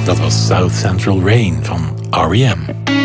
Dat was South Central Rain van R.E.M.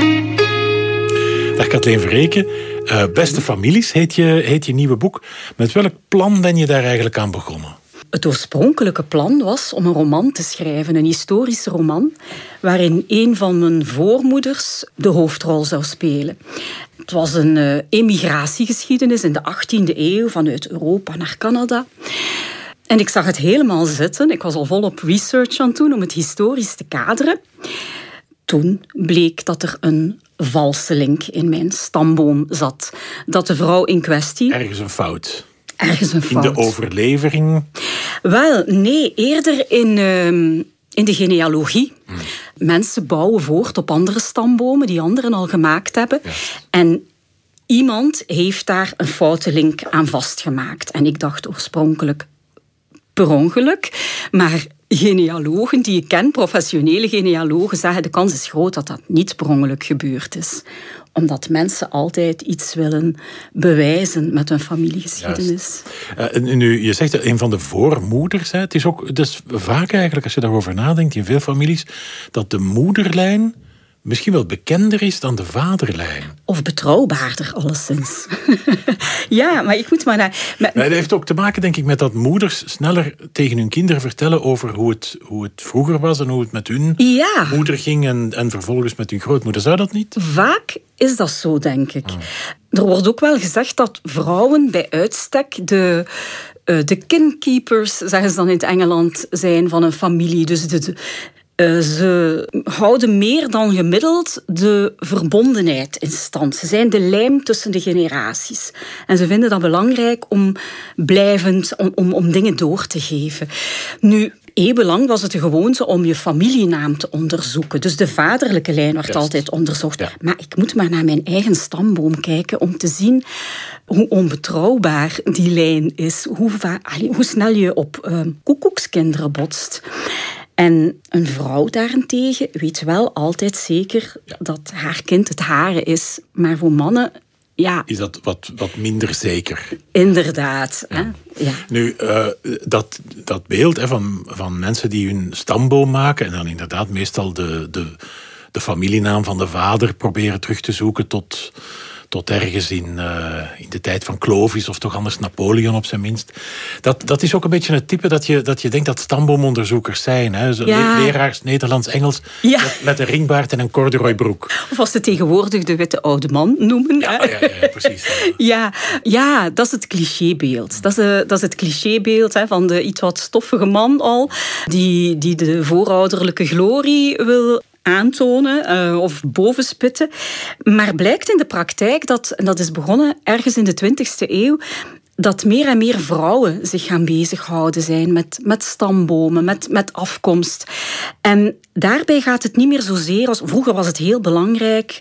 Dag Kathleen Verreken. Beste families heet je nieuwe boek. Met welk plan ben je daar eigenlijk aan begonnen? Het oorspronkelijke plan was om een roman te schrijven, een historische roman, waarin een van mijn voormoeders de hoofdrol zou spelen. Het was een emigratiegeschiedenis in de 18e eeuw vanuit Europa naar Canada. En ik zag het helemaal zitten. Ik was al volop research aan het doen om het historisch te kaderen. Toen bleek dat er een valse link in mijn stamboom zat. Dat de vrouw in kwestie... Ergens een fout. In de overlevering? Wel, nee, eerder in de genealogie. Mensen bouwen voort op andere stambomen die anderen al gemaakt hebben. Ja. En iemand heeft daar een foute link aan vastgemaakt. En ik dacht oorspronkelijk per ongeluk, maar genealogen die ik ken, professionele genealogen, zeggen de kans is groot dat dat niet per ongeluk gebeurd is. Omdat mensen altijd iets willen bewijzen met hun familiegeschiedenis. Nu, je zegt een van de voormoeders. Hè. Het is ook dus vaak eigenlijk, als je daarover nadenkt, in veel families, dat de moederlijn misschien wel bekender is dan de vaderlijn. Of betrouwbaarder, alleszins. Ja, maar ik moet maar naar... Maar dat heeft ook te maken, denk ik, met dat moeders sneller tegen hun kinderen vertellen over hoe het vroeger was en hoe het met hun moeder ging en vervolgens met hun grootmoeder. Zou dat niet? Vaak is dat zo, denk ik. Er wordt ook wel gezegd dat vrouwen bij uitstek de kinkeepers, zeggen ze dan in het Engeland, zijn van een familie. Dus ze houden meer dan gemiddeld de verbondenheid in stand. Ze zijn de lijm tussen de generaties. En ze vinden dat belangrijk om blijvend, om dingen door te geven. Nu, eeuwenlang was het de gewoonte om je familienaam te onderzoeken. Dus de vaderlijke lijn werd altijd onderzocht. Ja. Maar ik moet maar naar mijn eigen stamboom kijken om te zien hoe onbetrouwbaar die lijn is. Hoe snel je op koekoekskinderen botst. En een vrouw daarentegen weet wel altijd zeker dat haar kind het hare is. Maar voor mannen, is dat wat minder zeker. Inderdaad. Ja. Hè? Ja. Nu, dat beeld van mensen die hun stamboom maken en dan inderdaad meestal de familienaam van de vader proberen terug te zoeken tot ergens in de tijd van Clovis of toch anders Napoleon op zijn minst. Dat is ook een beetje het type dat je denkt dat stamboomonderzoekers zijn. Hè? Leraars Nederlands-Engels met een ringbaard en een corduroybroek. Of als ze tegenwoordig de witte oude man noemen. Ja, precies. Ja, dat is het clichébeeld. Dat is het clichébeeld van de iets wat stoffige man al, die de voorouderlijke glorie wil aantonen of bovenspitten. Maar blijkt in de praktijk en dat is begonnen ergens in de 20e eeuw, dat meer en meer vrouwen zich gaan bezighouden zijn met stambomen, met afkomst. En daarbij gaat het niet meer zozeer als... Vroeger was het heel belangrijk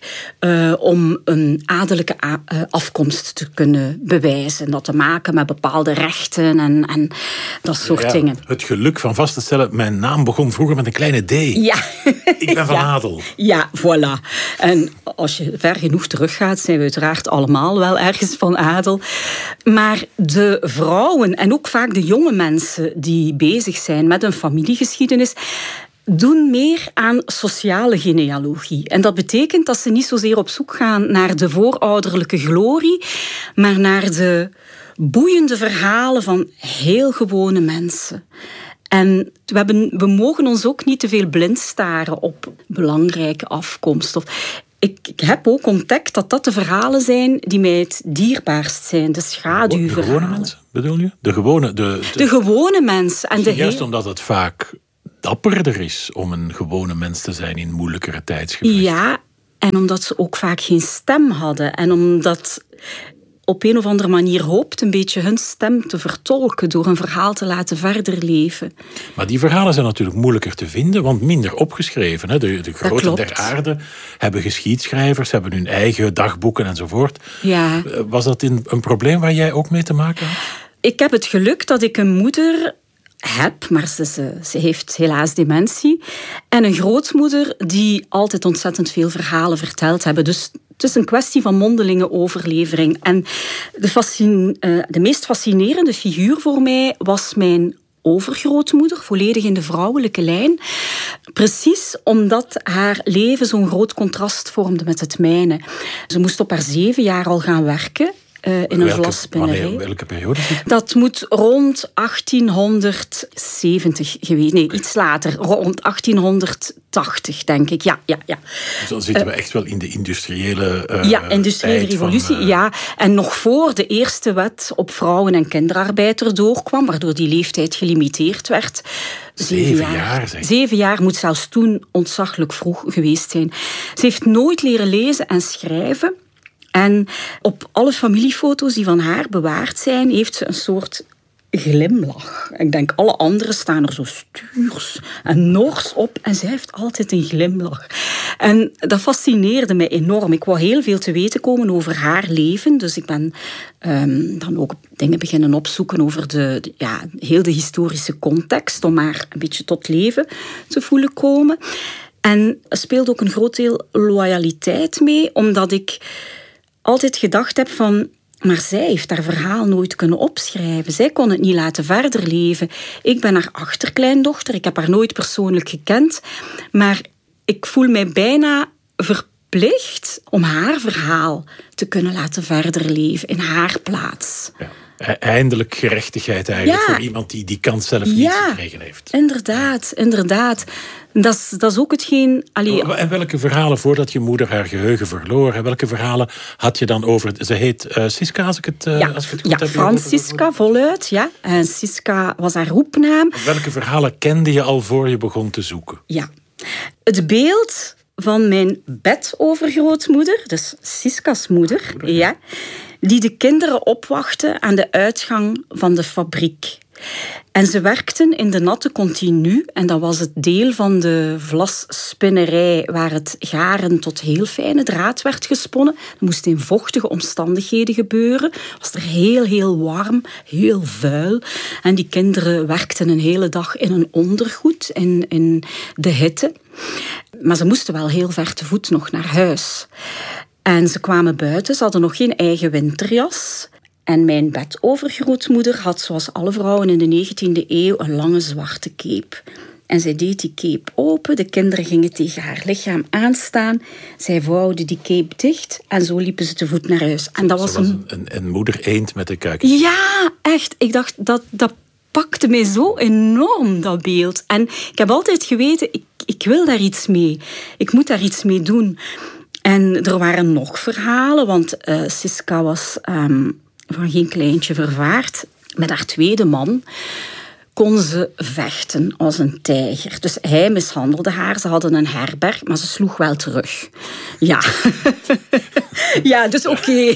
om een adellijke afkomst te kunnen bewijzen. Dat te maken met bepaalde rechten en dat soort dingen. Het geluk van vast te stellen, mijn naam begon vroeger met een kleine D. Ja. Ik ben van adel. Ja, voilà. En als je ver genoeg teruggaat, zijn we uiteraard allemaal wel ergens van adel. Maar de vrouwen en ook vaak de jonge mensen die bezig zijn met een familiegeschiedenis doen meer aan sociale genealogie. En dat betekent dat ze niet zozeer op zoek gaan naar de voorouderlijke glorie, maar naar de boeiende verhalen van heel gewone mensen. En we mogen ons ook niet te veel blind staren op belangrijke afkomst. Ik heb ook ontdekt dat de verhalen zijn die mij het dierbaarst zijn. De schaduwverhalen. De gewone mensen, bedoel je? De gewone mensen. En juist omdat het vaak dapperder is om een gewone mens te zijn in moeilijkere tijdsgevrichten. Ja, en omdat ze ook vaak geen stem hadden. En omdat op een of andere manier hoopt een beetje hun stem te vertolken door een verhaal te laten verder leven. Maar die verhalen zijn natuurlijk moeilijker te vinden, want minder opgeschreven. Hè? De groten der aarde hebben geschiedschrijvers, hebben hun eigen dagboeken enzovoort. Ja. Was dat een probleem waar jij ook mee te maken had? Ik heb het geluk dat ik een moeder heb, maar ze heeft helaas dementie. En een grootmoeder die altijd ontzettend veel verhalen verteld hebben. Dus het is een kwestie van mondelinge overlevering. En de meest fascinerende figuur voor mij was mijn overgrootmoeder, volledig in de vrouwelijke lijn. Precies omdat haar leven zo'n groot contrast vormde met het mijne. Ze moest op haar 7 jaar al gaan werken. In een vlasspinnerij. Welke periode zit? Dat moet rond 1870 geweest. Nee, iets later. Rond 1880, denk ik. Ja. Dus dan zitten we echt wel in de industriële industriële revolutie. Ja, en nog voor de eerste wet op vrouwen- en kinderarbeid erdoor kwam, waardoor die leeftijd gelimiteerd werd. 7 jaar. 7 jaar moet zelfs toen ontzaglijk vroeg geweest zijn. Ze heeft nooit leren lezen en schrijven. En op alle familiefoto's die van haar bewaard zijn, heeft ze een soort glimlach. Ik denk, alle anderen staan er zo stuurs en nors op en zij heeft altijd een glimlach. En dat fascineerde mij enorm. Ik wou heel veel te weten komen over haar leven. Dus ik ben dan ook dingen beginnen opzoeken over heel de historische context, om haar een beetje tot leven te voelen komen. En er speelt ook een groot deel loyaliteit mee, omdat ik altijd gedacht heb van, maar zij heeft haar verhaal nooit kunnen opschrijven. Zij kon het niet laten verder leven. Ik ben haar achterkleindochter. Ik heb haar nooit persoonlijk gekend. Maar ik voel mij bijna verplicht om haar verhaal te kunnen laten verder leven in haar plaats. Ja. Eindelijk gerechtigheid eigenlijk voor iemand die die kans zelf niet gekregen heeft. Inderdaad. Dat is ook hetgeen... En welke verhalen, voordat je moeder haar geheugen verloor, en welke verhalen had je dan over... Ze heet Siska, als ik het goed heb. Ja, Francisca, voluit. Ja. En Siska was haar roepnaam. Welke verhalen kende je al voor je begon te zoeken? Ja. Het beeld van mijn bedovergrootmoeder, dus Siska's moeder, die de kinderen opwachtte aan de uitgang van de fabriek. En ze werkten in de natte continu, en dat was het deel van de vlasspinnerij waar het garen tot heel fijne draad werd gesponnen. Dat moest in vochtige omstandigheden gebeuren. Het was er heel, heel warm, heel vuil. En die kinderen werkten een hele dag in een ondergoed, in de hitte. Maar ze moesten wel heel ver te voet nog naar huis. En ze kwamen buiten, ze hadden nog geen eigen winterjas. En mijn bedovergrootmoeder had, zoals alle vrouwen in de 19e eeuw, een lange zwarte cape. En zij deed die cape open, de kinderen gingen tegen haar lichaam aanstaan. Zij vouwde die cape dicht en zo liepen ze te voet naar huis. En dat was een moeder-eend met de kuikens. Ja, echt. Ik dacht, dat pakte mij zo enorm, dat beeld. En ik heb altijd geweten, ik wil daar iets mee. Ik moet daar iets mee doen. En er waren nog verhalen, want Siska was van geen kleintje vervaard. Met haar tweede man kon ze vechten als een tijger. Dus hij mishandelde haar. Ze hadden een herberg, maar ze sloeg wel terug. Ja. Ja, dus oké.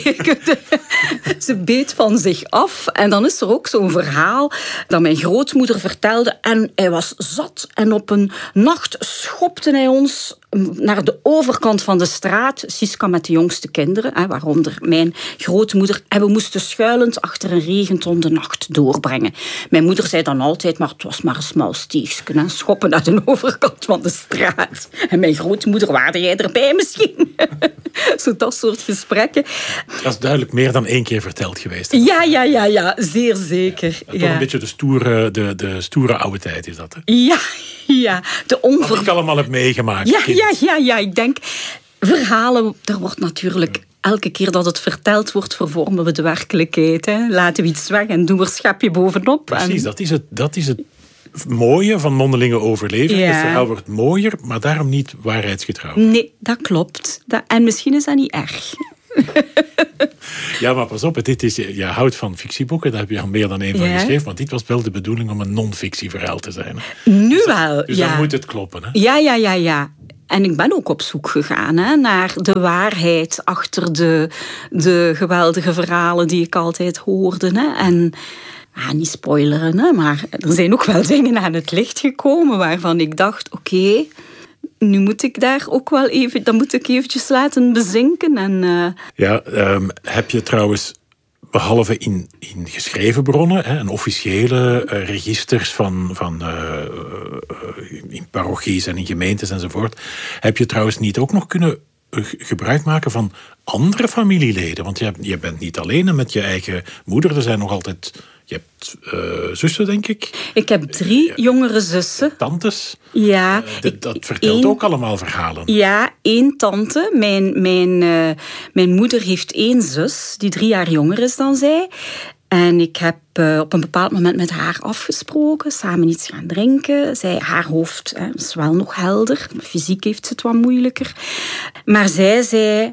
Ze beet van zich af. En dan is er ook zo'n verhaal dat mijn grootmoeder vertelde. En hij was zat. En op een nacht schopte hij ons naar de overkant van de straat. Siska met de jongste kinderen, waaronder mijn grootmoeder. En we moesten schuilend achter een regenton de nacht doorbrengen. Mijn moeder zei dan altijd, maar het was maar een smal steegje. Schoppen naar de overkant van de straat. En mijn grootmoeder, waarde jij erbij misschien? Zo dat soort gesprekken. Dat is duidelijk meer dan 1 keer verteld geweest. Ja, zeer zeker. Toch een beetje de stoere oude tijd is dat, hè? Ja, wat ik allemaal heb meegemaakt. Ja, ik denk, verhalen, er wordt natuurlijk elke keer dat het verteld wordt, vervormen we de werkelijkheid. Hè. Laten we iets weg en doen er een schepje bovenop. Precies, dat is het mooie van mondelinge overleving. Het verhaal wordt mooier, maar daarom niet waarheidsgetrouw. Nee, dat klopt. En misschien is dat niet erg. Ja, maar pas op, je houdt van fictieboeken, daar heb je al meer dan 1 van geschreven, want dit was wel de bedoeling om een non-fictieverhaal te zijn. Nu wel, Dus dan moet het kloppen. Hè? Ja. En ik ben ook op zoek gegaan naar de waarheid achter de geweldige verhalen die ik altijd hoorde. Hè. En niet spoileren, hè, maar er zijn ook wel dingen aan het licht gekomen waarvan ik dacht, oké, nu moet ik daar ook wel even, dat moet ik eventjes laten bezinken. En, heb je trouwens, behalve in geschreven bronnen, en officiële registers van in parochies en in gemeentes enzovoort, heb je trouwens niet ook nog kunnen gebruik maken van andere familieleden? Want je bent niet alleen met je eigen moeder. Er zijn nog altijd Je hebt zussen, denk ik. Ik heb 3 jongere zussen. Tantes. Ja. Dat vertelt ook allemaal verhalen. Ja, 1 tante. Mijn moeder heeft 1 zus die 3 jaar jonger is dan zij. En ik heb op een bepaald moment met haar afgesproken, samen iets gaan drinken. Haar hoofd is wel nog helder, fysiek heeft ze het wat moeilijker. Maar zij zei...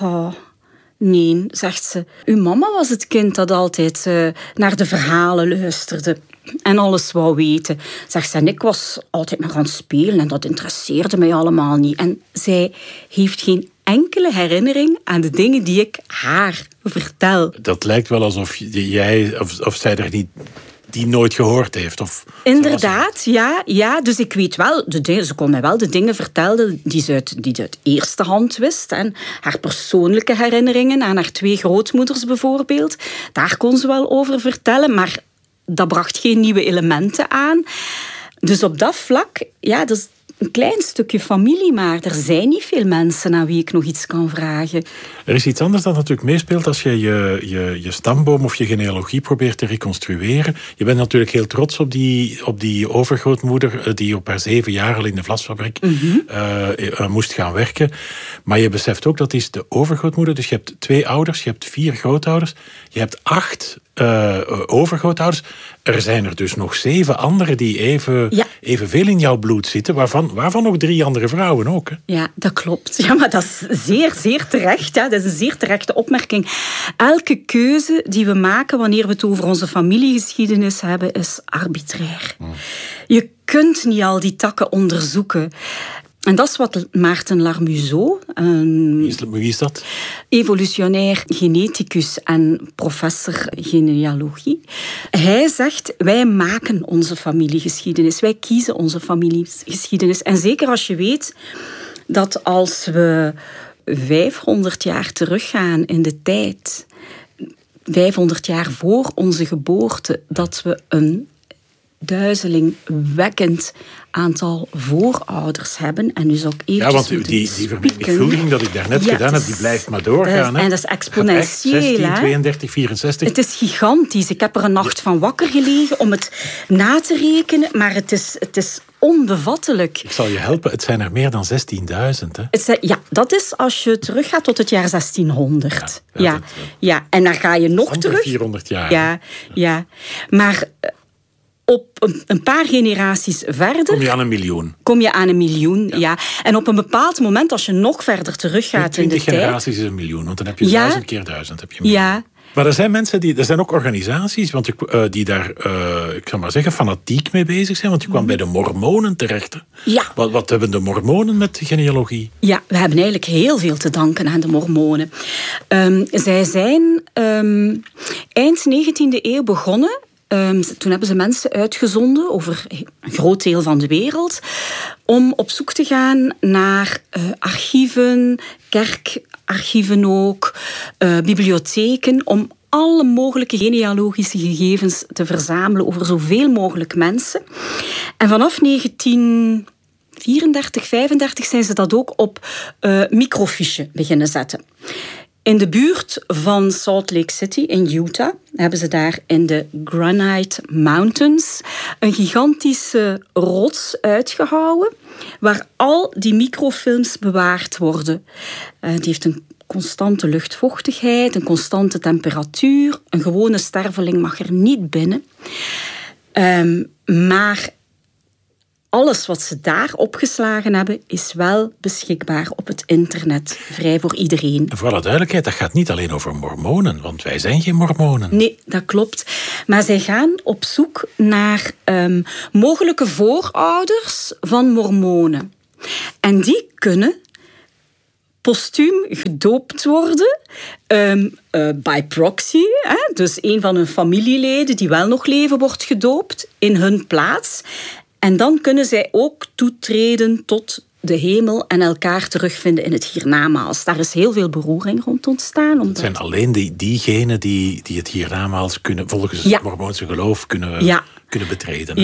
Nee, zegt ze. Uw mama was het kind dat altijd naar de verhalen luisterde en alles wou weten. Zegt ze, en ik was altijd maar aan het spelen en dat interesseerde mij allemaal niet. En zij heeft geen enkele herinnering aan de dingen die ik haar vertel. Dat lijkt wel alsof jij of zij er niet... die nooit gehoord heeft. Inderdaad, ja. Dus ik weet wel, ze kon mij wel de dingen vertellen die ze uit eerste hand wist. En haar persoonlijke herinneringen aan haar 2 grootmoeders bijvoorbeeld. Daar kon ze wel over vertellen, maar dat bracht geen nieuwe elementen aan. Dus op dat vlak, dat is een klein stukje familie, maar er zijn niet veel mensen aan wie ik nog iets kan vragen. Er is iets anders dat natuurlijk meespeelt als je je stamboom of je genealogie probeert te reconstrueren. Je bent natuurlijk heel trots op die overgrootmoeder die op haar 7 jaar al in de vlasfabriek moest gaan werken. Maar je beseft ook dat is de overgrootmoeder. Dus je hebt 2 ouders, je hebt 4 grootouders, je hebt 8 overgrootouders. Er zijn er dus nog 7 anderen die evenveel in jouw bloed zitten, waarvan nog 3 andere vrouwen ook. Hè? Ja, dat klopt. Ja, maar dat is zeer, zeer terecht. Ja. Dat is een zeer terechte opmerking. Elke keuze die we maken wanneer we het over onze familiegeschiedenis hebben, is arbitrair. Je kunt niet al die takken onderzoeken. En dat is wat Maarten Larmuseau... Wie is dat? Evolutionair geneticus en professor genealogie. Hij zegt, wij maken onze familiegeschiedenis. Wij kiezen onze familiegeschiedenis. En zeker als je weet dat als we 500 jaar teruggaan in de tijd, 500 jaar voor onze geboorte, dat we een duizelingwekkend aantal voorouders hebben. En dus ook eventjes want die vermenigvuldiging dat ik daarnet gedaan heb, die blijft maar doorgaan. En dat is exponentieel. 16, 32, 64. Het is gigantisch. Ik heb er een nacht van wakker gelegen om het na te rekenen, maar het is onbevattelijk. Ik zal je helpen, het zijn er meer dan 16.000. Ja, dat is als je teruggaat tot het jaar 1600. Ja, en dan ga je nog terug. 400 jaar. Ja. Maar op een paar generaties verder... Kom je aan 1 miljoen. Ja. En op een bepaald moment, als je nog verder teruggaat in de tijd... 20 generaties is 1 miljoen, want dan heb je 1000 keer 1000. Heb je ja. Maar er zijn mensen, er zijn ook organisaties die daar, ik zal maar zeggen, fanatiek mee bezig zijn. Want je kwam bij de Mormonen terecht. Hè? Ja. Wat hebben de Mormonen met genealogie? Ja, we hebben eigenlijk heel veel te danken aan de Mormonen. Zij zijn eind 19e eeuw begonnen. Toen hebben ze mensen uitgezonden over een groot deel van de wereld om op zoek te gaan naar archieven, kerkarchieven ook, bibliotheken, om alle mogelijke genealogische gegevens te verzamelen over zoveel mogelijk mensen. En vanaf 1934, 35 zijn ze dat ook op microfiche beginnen zetten. In de buurt van Salt Lake City in Utah hebben ze daar in de Granite Mountains een gigantische rots uitgehouwen waar al die microfilms bewaard worden. Die heeft een constante luchtvochtigheid, een constante temperatuur. Een gewone sterveling mag er niet binnen. Maar alles wat ze daar opgeslagen hebben, is wel beschikbaar op het internet. Vrij voor iedereen. En voor alle duidelijkheid, dat gaat niet alleen over mormonen, want wij zijn geen mormonen. Nee, dat klopt. Maar zij gaan op zoek naar mogelijke voorouders van mormonen. En die kunnen postuum gedoopt worden, by proxy. Dus een van hun familieleden die wel nog leven, wordt gedoopt in hun plaats. En dan kunnen zij ook toetreden tot de hemel en elkaar terugvinden in het hiernamaals. Daar is heel veel beroering rond ontstaan. Het zijn alleen diegenen die het hiernamaals kunnen, volgens het mormoonse geloof kunnen betreden. Ja.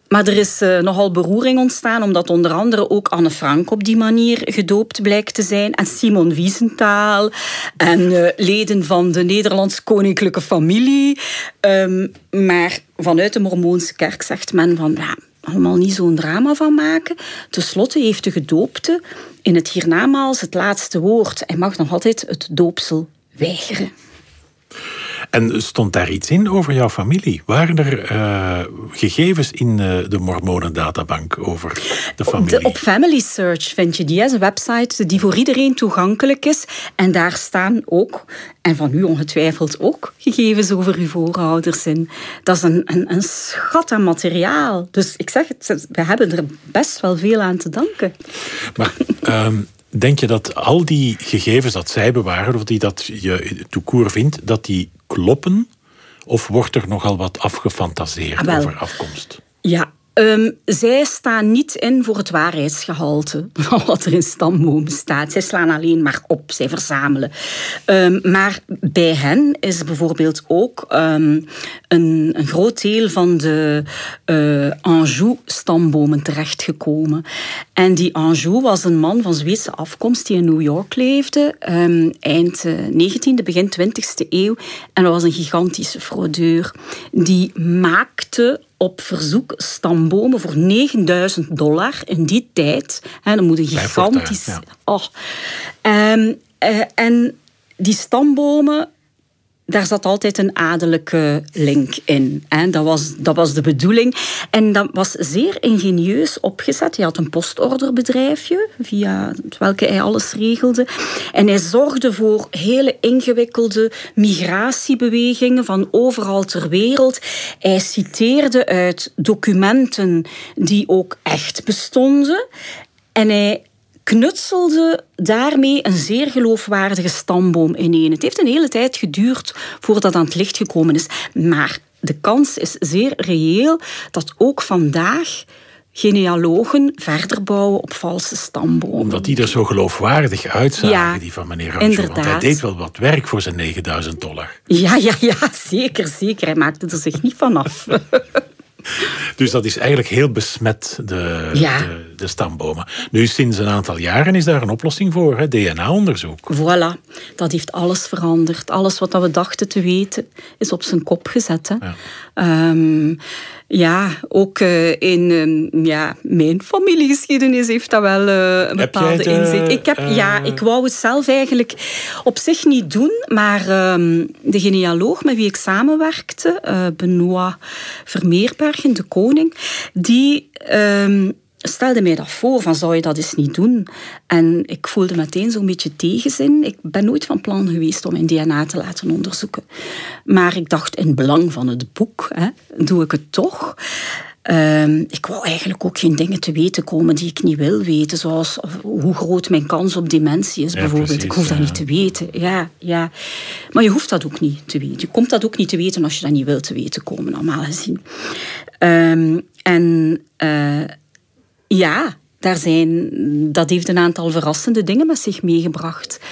Maar er is nogal beroering ontstaan, omdat onder andere ook Anne Frank op die manier gedoopt blijkt te zijn. En Simon Wiesenthal. En leden van de Nederlandse koninklijke familie. Maar vanuit de Mormoonse kerk zegt men van... Ja, allemaal niet zo'n drama van maken. Ten slotte heeft de gedoopte in het hiernamaals het laatste woord. Hij mag nog altijd het doopsel weigeren. En stond daar iets in over jouw familie? Waren er gegevens in de Mormonendatabank over de familie? Op Family Search vind je die. Dat is een website die voor iedereen toegankelijk is. En daar staan ook, en van u ongetwijfeld ook, gegevens over uw voorouders in. Dat is een schat aan materiaal. Dus ik zeg het, we hebben er best wel veel aan te danken. Maar... denk je dat al die gegevens dat zij bewaren, of die dat je toekoor vindt, dat die kloppen? Of wordt er nogal wat afgefantaseerd over afkomst? Ja, zij staan niet in voor het waarheidsgehalte van wat er in stamboom staat. Zij slaan alleen maar op, zij verzamelen. Maar bij hen is bijvoorbeeld ook een groot deel van de Anjou-stambomen terechtgekomen. En die Anjou was een man van Zweedse afkomst die in New York leefde, eind 19e, begin 20e eeuw. En dat was een gigantische fraudeur. Die maakte op verzoek stambomen voor $9.000 in die tijd. Dat moet een gigantisch... Ja. Oh. En die stambomen, daar zat altijd een adellijke link in. Dat was de bedoeling. En dat was zeer ingenieus opgezet. Hij had een postorderbedrijfje, via welke hij alles regelde. En hij zorgde voor hele ingewikkelde migratiebewegingen van overal ter wereld. Hij citeerde uit documenten die ook echt bestonden. En hij knutselde daarmee een zeer geloofwaardige stamboom ineen. Het heeft een hele tijd geduurd voordat dat aan het licht gekomen is. Maar de kans is zeer reëel dat ook vandaag genealogen verder bouwen op valse stambomen. Omdat die er zo geloofwaardig uitzagen, die van meneer Anjou. Want hij deed wel wat werk voor zijn $9.000. Ja, zeker. Hij maakte er zich niet vanaf. Dus dat is eigenlijk heel besmet, de stambomen. Nu, sinds een aantal jaren is daar een oplossing voor, hè? DNA-onderzoek. Voilà, dat heeft alles veranderd. Alles wat we dachten te weten, is op zijn kop gezet. Hè? Ja. Ook in mijn familiegeschiedenis heeft dat wel een bepaalde inzicht. Ik wou het zelf eigenlijk op zich niet doen, maar de genealoog met wie ik samenwerkte, Benoît Vermeerbergen, de koning, die stelde mij dat voor, van zou je dat eens niet doen? En ik voelde meteen zo'n beetje tegenzin. Ik ben nooit van plan geweest om mijn DNA te laten onderzoeken. Maar ik dacht, in belang van het boek, doe ik het toch. Ik wou eigenlijk ook geen dingen te weten komen die ik niet wil weten. Zoals hoe groot mijn kans op dementie is, bijvoorbeeld. Precies, ik hoef dat niet te weten. Ja. Maar je hoeft dat ook niet te weten. Je komt dat ook niet te weten als je dat niet wilt te weten komen, normaal gezien. Dat heeft een aantal verrassende dingen met zich meegebracht.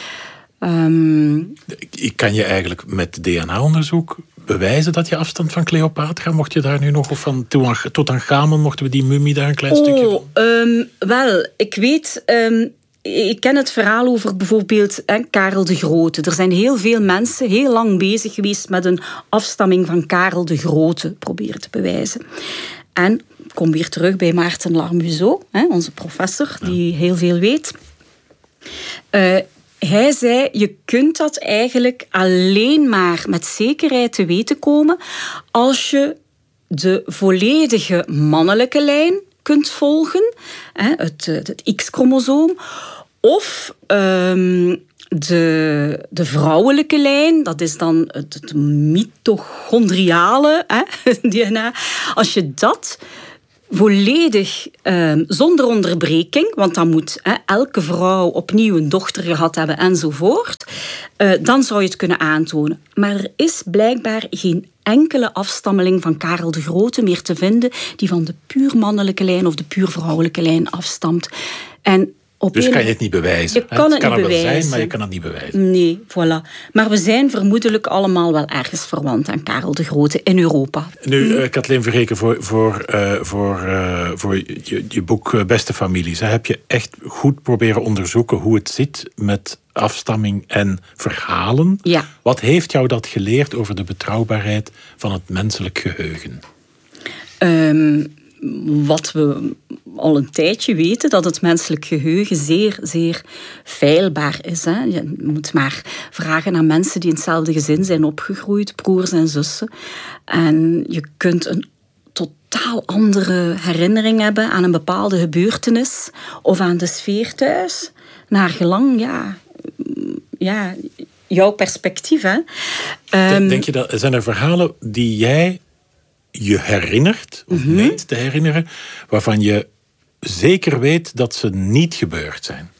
Kan je eigenlijk met DNA-onderzoek bewijzen dat je afstand van Cleopatra, mocht je daar nu nog, of van Tutankhamon, mochten we die mummie daar een klein stukje van? Wel, ik weet... Ik ken het verhaal over bijvoorbeeld Karel de Grote. Er zijn heel veel mensen heel lang bezig geweest met een afstamming van Karel de Grote proberen te bewijzen. En ik kom weer terug bij Maarten Larmuseau, onze professor, die heel veel weet. Hij zei, je kunt dat eigenlijk alleen maar met zekerheid te weten komen als je de volledige mannelijke lijn kunt volgen, het X-chromosoom, of de vrouwelijke lijn, dat is dan het mitochondriale DNA. Als je dat volledig zonder onderbreking, want dan moet elke vrouw opnieuw een dochter gehad hebben enzovoort, dan zou je het kunnen aantonen. Maar er is blijkbaar geen enkele afstammeling van Karel de Grote meer te vinden die van de puur mannelijke lijn of de puur vrouwelijke lijn afstamt. En Dus kan je het niet bewijzen. Je kan het kan niet er wel bewijzen. zijn, maar je kan het niet bewijzen. Nee, voilà. Maar we zijn vermoedelijk allemaal wel ergens verwant aan Karel de Grote in Europa. Nu, Kathleen Verreken, voor je boek Beste Families, heb je echt goed proberen onderzoeken hoe het zit met afstamming en verhalen. Ja. Wat heeft jou dat geleerd over de betrouwbaarheid van het menselijk geheugen? Wat we al een tijdje weten, dat het menselijk geheugen zeer, zeer feilbaar is. Hè. Je moet maar vragen aan mensen die in hetzelfde gezin zijn opgegroeid, broers en zussen. En je kunt een totaal andere herinnering hebben aan een bepaalde gebeurtenis of aan de sfeer thuis, naar gelang, jouw perspectief. Hè. Denk je dat, zijn er verhalen die jij je herinnert, of meent te herinneren, waarvan je zeker weet dat ze niet gebeurd zijn?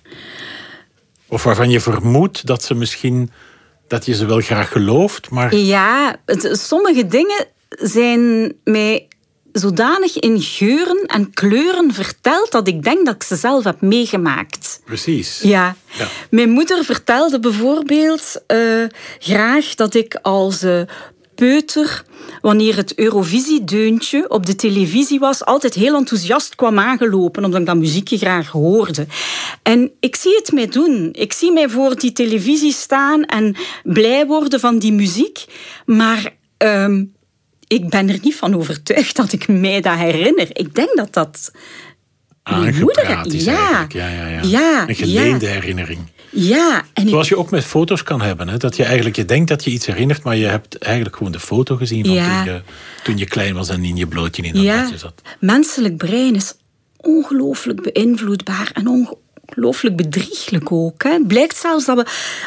Of waarvan je vermoedt dat ze misschien, dat je ze wel graag gelooft, maar... Ja, sommige dingen zijn mij zodanig in geuren en kleuren verteld dat ik denk dat ik ze zelf heb meegemaakt. Precies. Ja. Mijn moeder vertelde bijvoorbeeld graag dat ik als peuter, wanneer het Eurovisiedeuntje op de televisie was, altijd heel enthousiast kwam aangelopen, omdat ik dat muziekje graag hoorde. En ik zie het mij doen. Ik zie mij voor die televisie staan en blij worden van die muziek. Maar ik ben er niet van overtuigd dat ik mij dat herinner. Ik denk dat dat... aangepraat is eigenlijk. Ja. Een geleende herinnering. Ja, en zoals je ook met foto's kan hebben. Hè? Dat je denkt dat je iets herinnert, maar je hebt eigenlijk gewoon de foto gezien van toen je klein was en in je blootje in dat badje zat. Menselijk brein is ongelooflijk beïnvloedbaar en ongelooflijk bedrieglijk ook. Hè. Het blijkt zelfs dat we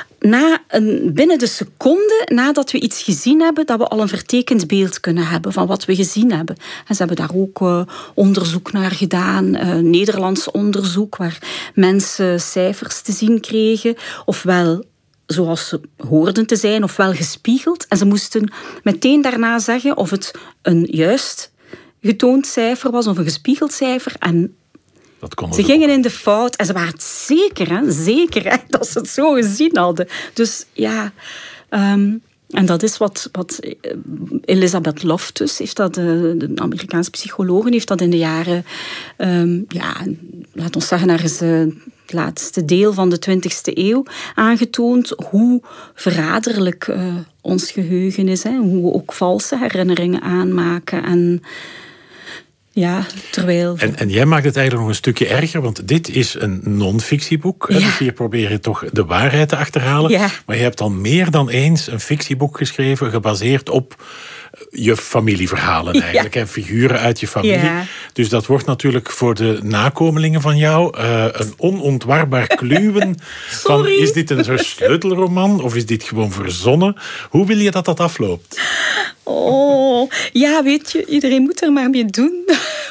binnen de seconde nadat we iets gezien hebben, dat we al een vertekend beeld kunnen hebben van wat we gezien hebben. En ze hebben daar ook onderzoek naar gedaan, Nederlands onderzoek, waar mensen cijfers te zien kregen, ofwel zoals ze hoorden te zijn, ofwel gespiegeld. En ze moesten meteen daarna zeggen of het een juist getoond cijfer was of een gespiegeld cijfer. En ze gingen in de fout en ze waren het zeker dat ze het zo gezien hadden. Dus ja, en dat is wat Elizabeth Loftus, heeft dat, de Amerikaanse psycholoog, heeft dat in de jaren, laat ons zeggen, ergens het laatste deel van de 20e eeuw aangetoond, hoe verraderlijk ons geheugen is. Hè? Hoe we ook valse herinneringen aanmaken en... Ja, terwijl... En jij maakt het eigenlijk nog een stukje erger, want dit is een non-fictieboek. Ja. Dus hier probeer je toch de waarheid te achterhalen. Ja. Maar je hebt al meer dan eens een fictieboek geschreven, gebaseerd op je familieverhalen eigenlijk. En figuren uit je familie. Ja. Dus dat wordt natuurlijk voor de nakomelingen van jou een onontwarbaar kluwen. Van, is dit een soort sleutelroman of is dit gewoon verzonnen? Hoe wil je dat afloopt? Oh, ja, weet je, iedereen moet er maar mee doen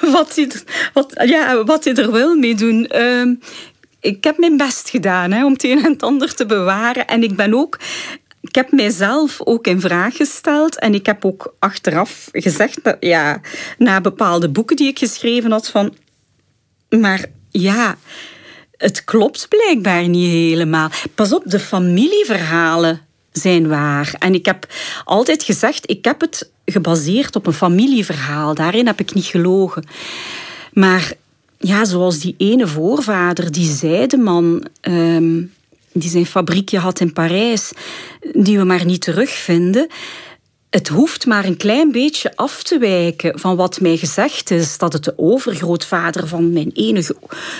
wat hij er wil mee doen. Ik heb mijn best gedaan om het een en het ander te bewaren. En ik heb mijzelf ook in vraag gesteld. En ik heb ook achteraf gezegd, dat, na bepaalde boeken die ik geschreven had, van... Maar ja, het klopt blijkbaar niet helemaal. Pas op, de familieverhalen zijn waar. En ik heb altijd gezegd, ik heb het gebaseerd op een familieverhaal. Daarin heb ik niet gelogen. Maar ja, zoals die ene voorvader, die zijdeman, die zijn fabriekje had in Parijs, die we maar niet terugvinden. Het hoeft maar een klein beetje af te wijken van wat mij gezegd is, dat het de overgrootvader van mijn ene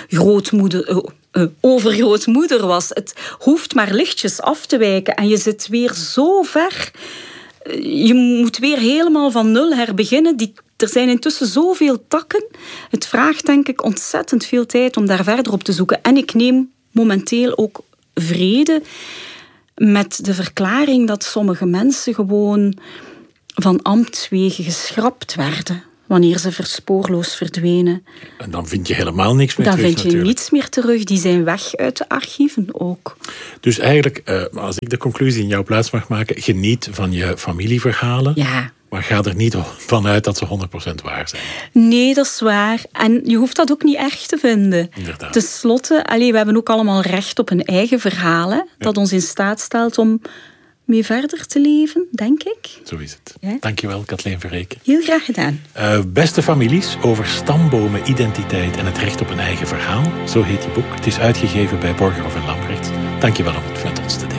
overgrootmoeder was. Het hoeft maar lichtjes af te wijken en je zit weer zo ver. Je moet weer helemaal van nul herbeginnen. Er zijn intussen zoveel takken. Het vraagt denk ik ontzettend veel tijd om daar verder op te zoeken. En ik neem momenteel ook vrede met de verklaring dat sommige mensen gewoon van ambtswege geschrapt werden wanneer ze spoorloos verdwenen. En dan vind je helemaal niks meer terug, natuurlijk. Dan vind je niets meer terug. Die zijn weg uit de archieven ook. Dus eigenlijk, als ik de conclusie in jouw plaats mag maken, geniet van je familieverhalen. Ja. Maar ga er niet vanuit dat ze 100% waar zijn. Nee, dat is waar. En je hoeft dat ook niet erg te vinden. Inderdaad. Ten slotte, we hebben ook allemaal recht op een eigen verhaal. Hè, dat ons in staat stelt om mee verder te leven, denk ik. Zo is het. Ja? Dankjewel, Kathleen Verreken. Heel graag gedaan. Beste families, over stambomen, identiteit en het recht op een eigen verhaal. Zo heet je boek. Het is uitgegeven bij Borgerhoff en Lambrecht. Dankjewel om het met ons te delen.